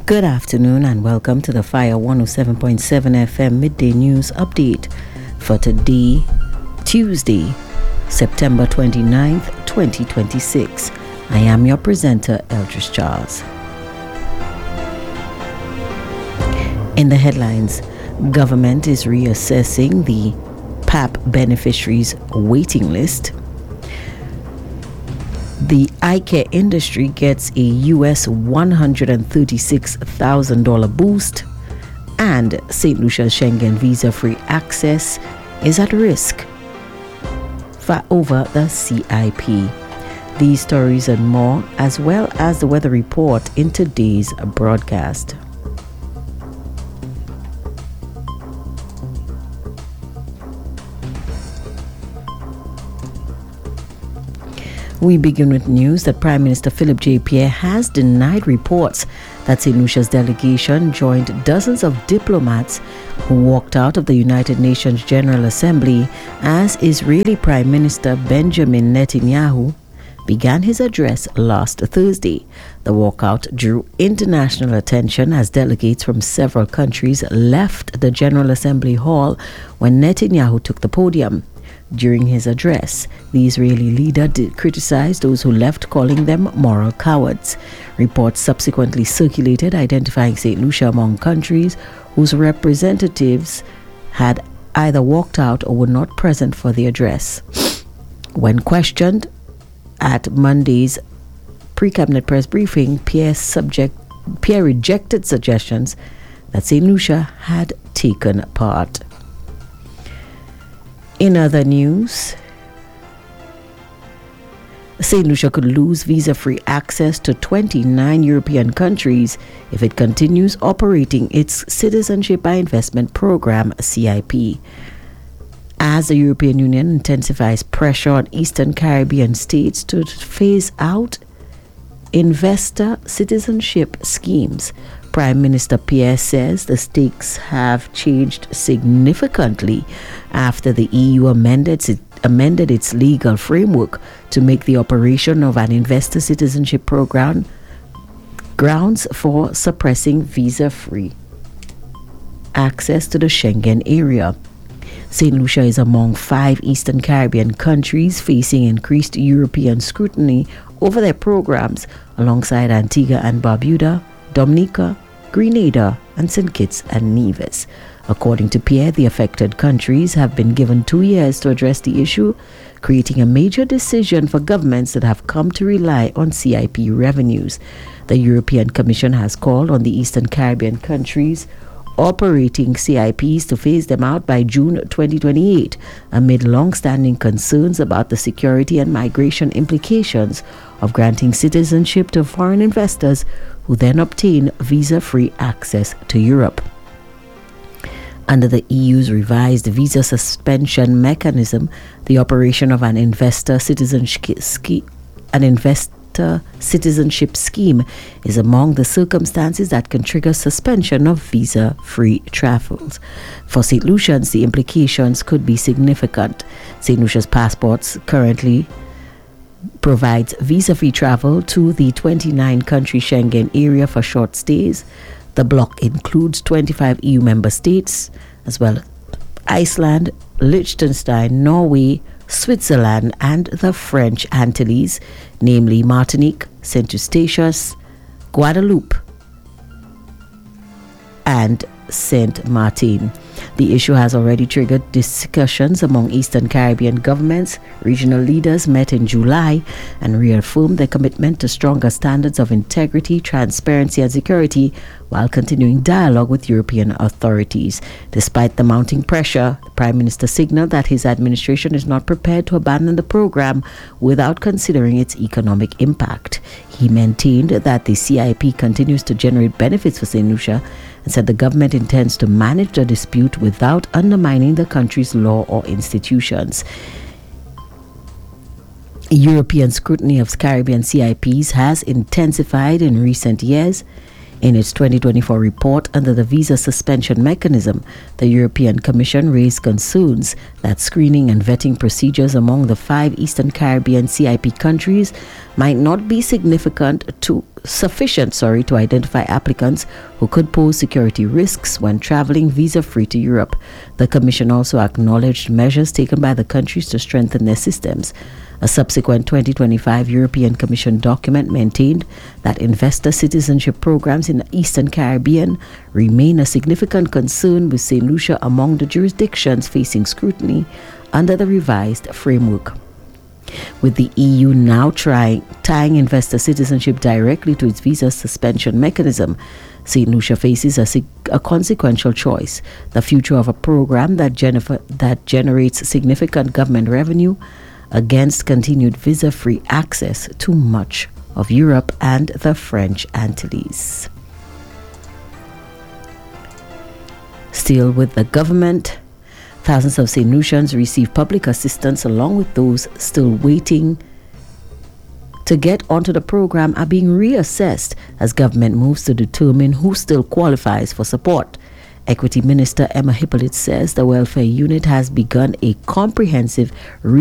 Good afternoon and welcome to the Fire 107.7 FM Midday News Update for today, Tuesday, September 29th, 2026. I am your presenter, Eldris Charles. In the headlines, government is reassessing the PAP beneficiaries waiting list. The eye care industry gets a US $136,000 boost, and St. Lucia's Schengen visa-free access is at risk over the CIP. These stories and more, as well as the weather report in today's broadcast. We begin with news that Prime Minister Philip J. Pierre has denied reports that St. Lucia's delegation joined dozens of diplomats who walked out of the United Nations General Assembly as Israeli Prime Minister Benjamin Netanyahu began his address last Thursday. The walkout drew international attention as delegates from several countries left the General Assembly hall when Netanyahu took the podium. During his address, the Israeli leader did criticize those who left, calling them moral cowards. Reports subsequently circulated identifying St. Lucia among countries whose representatives had either walked out or were not present for the address. When questioned at Monday's pre-cabinet press briefing, Pierre rejected suggestions that St. Lucia had taken part. In other news, St. Lucia could lose visa-free access to 29 European countries if it continues operating its Citizenship by Investment Program, CIP. As the European Union intensifies pressure on Eastern Caribbean states to phase out investor citizenship schemes, Prime Minister Pierre says the stakes have changed significantly after the EU amended its legal framework to make the operation of an investor citizenship program grounds for suppressing visa-free access to the Schengen area. St. Lucia is among 5 Eastern Caribbean countries facing increased European scrutiny over their programs, alongside Antigua and Barbuda, Dominica, Grenada, and St. Kitts and Nevis. According to Pierre, the affected countries have been given 2 years to address the issue, creating a major decision for governments that have come to rely on CIP revenues. The European Commission has called on the Eastern Caribbean countries operating CIPs to phase them out by June 2028, amid long-standing concerns about the security and migration implications of granting citizenship to foreign investors who then obtain visa-free access to Europe. Under the EU's revised visa suspension mechanism, the operation of an investor citizenship scheme is among the circumstances that can trigger suspension of visa-free travels. For St. Lucians, the implications could be significant. St. Lucia's passports currently provides visa-free travel to the 29-country Schengen area for short stays. The bloc includes 25 EU member states, as well as Iceland, Liechtenstein, Norway, Switzerland, and the French Antilles, namely Martinique, Saint Eustatius, Guadeloupe, and Saint Martin. The issue has already triggered discussions among Eastern Caribbean governments. Regional leaders met in July and reaffirmed their commitment to stronger standards of integrity, transparency, and security while continuing dialogue with European authorities. Despite the mounting pressure, the Prime Minister signaled that his administration is not prepared to abandon the program without considering its economic impact. He maintained that the CIP continues to generate benefits for St. Lucia and said the government intends to manage the dispute without undermining the country's law or institutions. European scrutiny of Caribbean CIPs has intensified in recent years. In its 2024 report under the visa suspension mechanism, the European Commission raised concerns that screening and vetting procedures among the 5 Eastern Caribbean CIP countries might not be significant to sufficient to identify applicants who could pose security risks when traveling visa-free to Europe. The Commission also acknowledged measures taken by the countries to strengthen their systems. A subsequent 2025 European Commission document maintained that investor citizenship programs in the Eastern Caribbean remain a significant concern, with St. Lucia among the jurisdictions facing scrutiny under the revised framework. With the EU now tying investor citizenship directly to its visa suspension mechanism, St. Lucia faces a consequential choice: the future of a program that generates significant government revenue against continued visa-free access to much of Europe and the French Antilles. Still with the government, thousands of St. Lucians receive public assistance, along with those still waiting to get onto the program are being reassessed as government moves to determine who still qualifies for support. Equity Minister Emma Hippolyte says the welfare unit has begun a comprehensive